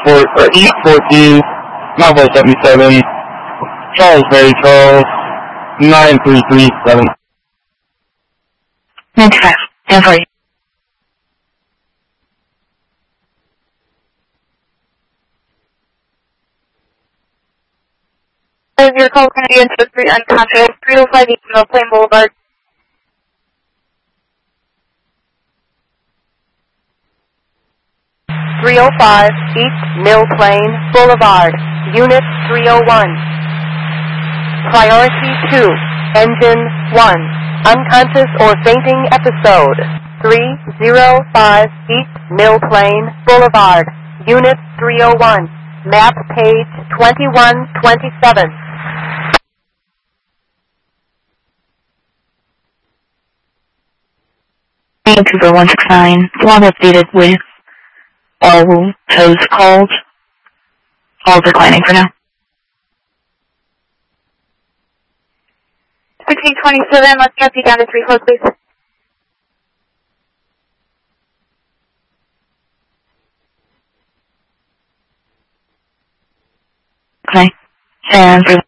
East 14, Malvo 77, Charles Bay, Charles, 9337. 95, 10 for you. Your call is going to be into 3 unconscious, 305 East Mill Plain Boulevard. .305 East Mill Plain Boulevard, Unit 301. Priority 2, Engine 1, unconscious or fainting episode. 305 East Mill Plain Boulevard, Unit 301. Map page 2127. Vancouver 169, log updated with all toes called. All declining for now. 1627, let's drop you down to 3 close, please. Okay. And for